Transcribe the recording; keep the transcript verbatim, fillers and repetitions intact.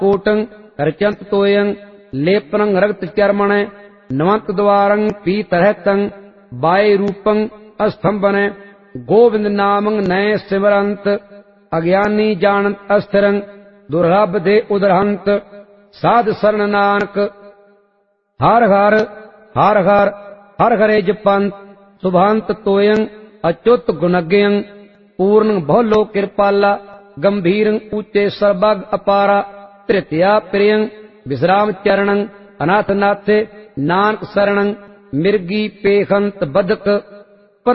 कोटं रचंत तोयं लेपनं रक्त चर्मण नवंत द्वारं पीतरहतं बाय रूपं अस्तंभन गोविंद नामं नय सिमरंत अज्ञानी जानत अस्थिरं दुर्लभ दे उदरहंत साध शरण नानक हर हर हर हर हर हरे जपंत सुभांत तोयं अच्युत गुणज्ञं पूर्ण बहुलो कृपाला गंभीरं ऊंचे सर्वग अपारा तृतीया प्रियं विश्राम चरणं अनाथ नाथे नानक शरणं मिर्गी पेखंत बदक